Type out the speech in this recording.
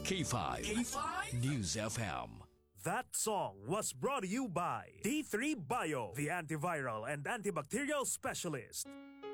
K5, News FM. That song was brought to you by D3 Bio, the antiviral and antibacterial specialist.